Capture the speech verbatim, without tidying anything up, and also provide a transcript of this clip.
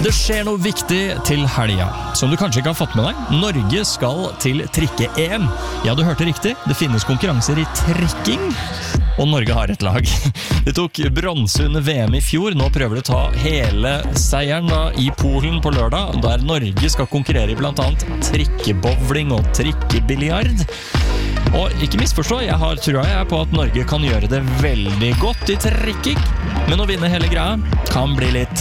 Det skjer noe viktig til helga, som du kanskje ikke har fått med deg. Norge skal til trikke-E M. Ja, du hørte riktig. Det finnes konkurranser i trekking, og Norge har et lag. Det tok bronse under V M i fjor. Nå prøver de å ta hele seieren da, i Polen på lørdag, der Norge skal konkurrere i blant annet trikkebowling og trikkebiljard. Og ikke misforstå, jeg har trua jeg på at Norge kan gjøre det veldig godt i trekking, men å vinne hele greia kan bli litt